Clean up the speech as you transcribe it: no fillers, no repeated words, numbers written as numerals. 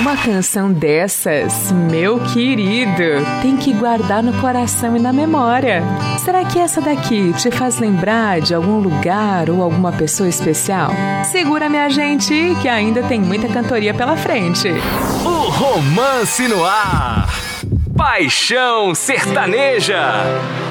Uma canção dessas, meu querido, tem que guardar no coração e na memória. Será que essa daqui te faz lembrar de algum lugar ou alguma pessoa especial? Segura, minha gente, que ainda tem muita cantoria pela frente. O Romance no Ar. Paixão Sertaneja.